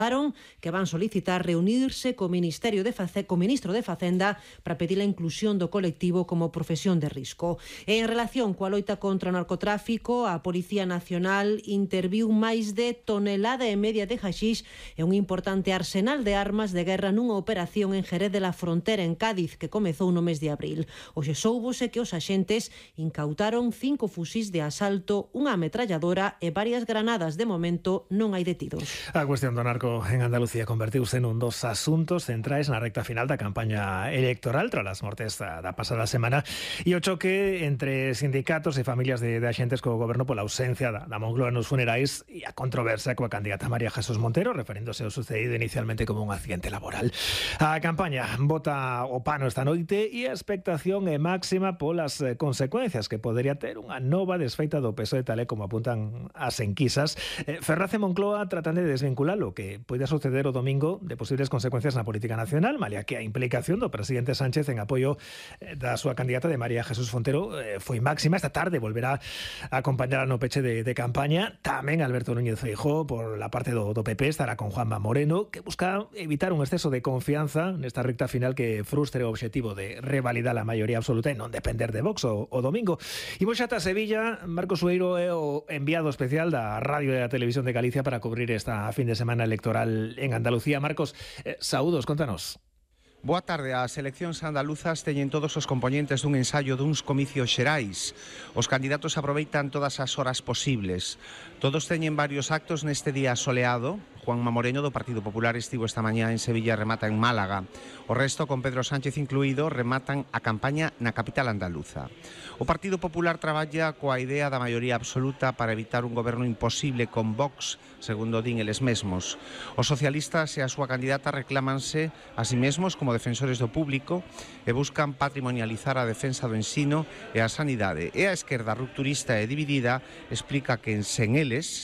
que van solicitar reunirse co ministro de Facenda para pedir a inclusión do colectivo como profesión de risco. En relación coa loita contra o narcotráfico, a Policía Nacional interviu máis de tonelada e media de haxix e un importante arsenal de armas de guerra nunha operación en Jerez de la Frontera, en Cádiz, que comezou no mes de abril. Hoxe soubose que os axentes incautaron 5 fusís de asalto, unha ametralladora e varias granadas. De momento non hai detidos. A cuestión do narco en Andalucía convertiuse nun dos asuntos centrais na recta final da campaña electoral tras as mortes da pasada semana e o choque entre sindicatos e familias de axentes co goberno pola ausencia da Moncloa nos funerais e a controversia coa candidata María Jesús Montero, referéndose ao sucedido inicialmente como un accidente laboral. A campaña bota o pano esta noite e a expectación é máxima polas consecuencias que podería ter unha nova desfeita do PSOE, tal e como apuntan as enquisas. Ferraz e Moncloa tratan de desvincular o que poida suceder o domingo de posibles consecuencias na política nacional, malia que a implicación do presidente Sánchez en apoio da súa candidata de María Jesús Montero foi máxima. Esta tarde volverá a acompañar no peche de campaña. Tamén Alberto Núñez Feijóo, por la parte do PP, estará con Juanma Moreno, que busca evitar un exceso de confianza nesta recta final que frustre o obxectivo de revalidar a maioría absoluta e non depender de Vox o domingo. Imos xa ata Sevilla. Marcos Sueiro é o enviado especial da Radio e da Televisión de Galicia para cubrir esta fin de semana electoral en Andalucía. Marcos, saúdos, contanos. Boa tarde. As eleccións andaluzas teñen todos os componentes dun ensaio duns comicios xerais. Os candidatos aproveitan todas as horas posibles. Todos teñen varios actos neste día soleado. Juanma Moreno, do Partido Popular, estivo esta mañá en Sevilla, remata en Málaga. O resto, con Pedro Sánchez incluído, rematan a campaña na capital andaluza. O Partido Popular traballa coa idea da maioría absoluta para evitar un goberno imposible con Vox, segundo din eles mesmos. Os socialistas e a súa candidata reclámanse a si mesmos como defensores do público e buscan patrimonializar a defensa do ensino e a sanidade. E a esquerda rupturista e dividida explican que sen eles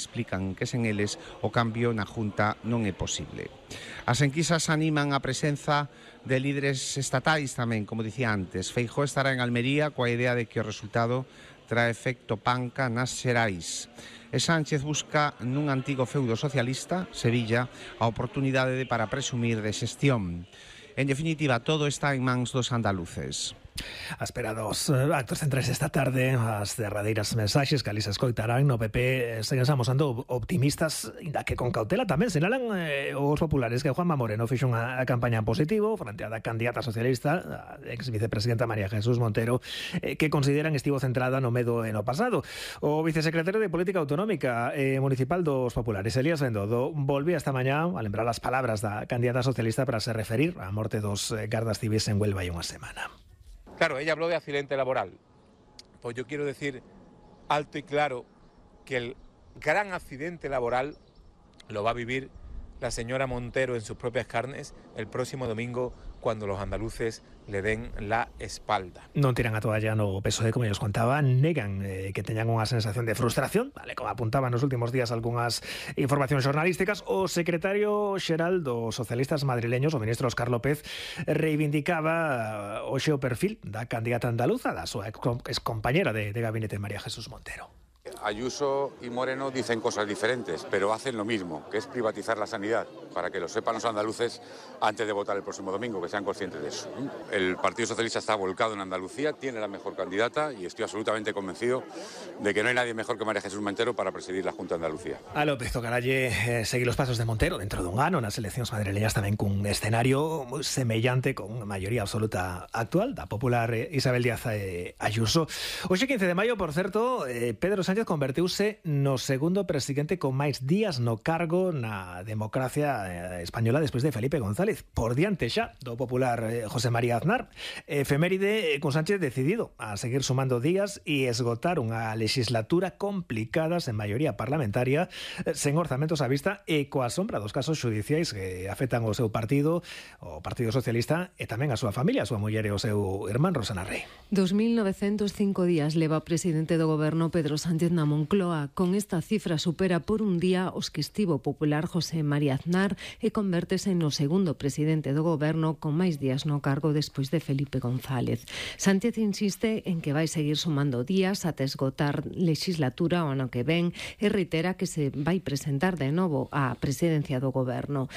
o cambio na Junta non é posible. As enquisas animan a presenza de líderes estatais tamén, como dicía antes. Feijóo estará en Almería coa idea de que o resultado trae efecto panca nas xerais. E Sánchez busca nun antigo feudo socialista, Sevilla, a oportunidade para presumir de xestión. En definitiva, todo está en mans dos andaluces. A espera dos actos centrais esta tarde, as derradeiras mensaxes que ali se escoitarán no PP seguen amosando optimistas, inda que con cautela tamén sinalan os populares que Juanma Moreno fixo unha campaña en positivo frente a da candidata socialista, a ex vicepresidenta María Jesús Montero, que consideran estivo centrada no medo e no pasado. O vicesecretario de Política Autonómica Municipal dos populares, Elías Bendodo, volvía esta mañá a lembrar as palabras da candidata socialista para se referir á morte dos gardas civis en Huelva hai unha semana. Claro, ella habló de accidente laboral. Pues yo quiero decir alto y claro que el gran accidente laboral lo va a vivir la señora Montero en sus propias carnes el próximo domingo, cuando los andaluces le den la espalda. Non tiran a toalla no PSOE, como ellos contaban, negan que teñan unha sensación de frustración, vale, como apuntaban nos últimos días algunhas informacións xornalísticas. O secretario xeral dos socialistas madrileños, o ministro Óscar López, reivindicaba hoxe o perfil da candidata andaluza, da súa excompañera de gabinete María Jesús Montero. Ayuso y Moreno dicen cosas diferentes, pero hacen lo mismo, que es privatizar la sanidad, para que lo sepan los andaluces antes de votar el próximo domingo, que sean conscientes de eso. El Partido Socialista está volcado en Andalucía, tiene la mejor candidata y estoy absolutamente convencido de que no hay nadie mejor que María Jesús Montero para presidir la Junta de Andalucía. A López tocaralle seguir los pasos de Montero dentro dun ano nas eleccións madrileñas, tamén cun escenario moi semellante, con maioría absoluta actual da popular Isabel Díaz Ayuso. Hoxe 15 de maio, por certo, Pedro Sánchez convertiuse no segundo presidente con máis días no cargo na democracia española despois de Felipe González, por diante xa do popular José María Aznar. Efeméride con Sánchez decidido a seguir sumando días e esgotar unha legislatura complicada sen maioría parlamentaria, sen orzamentos á vista e coa sombra dos casos xudiciais que afectan o seu partido, o Partido Socialista, e tamén a súa familia, a súa muller e o seu irmán Rosana Rey. 2.905 días leva presidente do goberno Pedro Sánchez na Moncloa. Con esta cifra supera por un día os que estivo popular José María Aznar e convértese no segundo presidente do goberno con máis días no cargo despois de Felipe González. Sánchez insiste en que vai seguir sumando días ata esgotar legislatura o ano que ven e reitera que se vai presentar de novo á presidencia do goberno.